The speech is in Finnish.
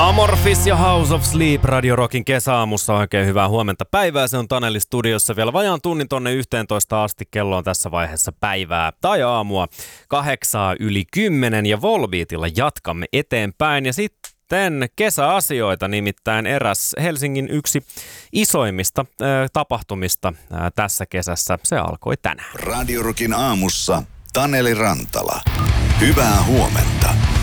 Amorphis ja House of Sleep Radio Rockin kesäaamussa. Oikein hyvää huomenta päivää. Se on Taneli studiossa vielä vajaan tunnin tonne 11 asti. Kello on tässä vaiheessa päivää tai aamua 8:10 ja Volbeatilla jatkamme eteenpäin. Ja sitten kesäasioita, nimittäin eräs Helsingin yksi isoimmista tapahtumista tässä kesässä. Se alkoi tänään. Radio Rockin aamussa Taneli Rantala. Hyvää huomenta.